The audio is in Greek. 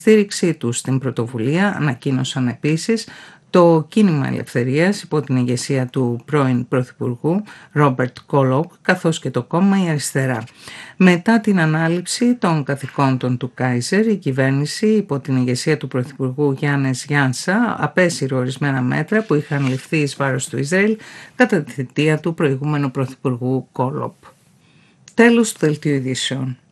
στήριξή τους στην πρωτοβουλία ανακοίνωσαν επίσης το Κίνημα Ελευθερίας υπό την ηγεσία του πρώην Πρωθυπουργού Ρόμπερτ Κόλοπ, καθώς και το κόμμα Η Αριστερά. Μετά την ανάληψη των καθηκόντων του Κάιζερ, η κυβέρνηση υπό την ηγεσία του Πρωθυπουργού Γιάννες Γιάνσα απέσυρε ορισμένα μέτρα που είχαν ληφθεί εις βάρος του Ισραήλ κατά τη θητεία του προηγούμενου Πρωθυπουργού Κόλοπ. Τέλος του δελτίου ειδήσεων.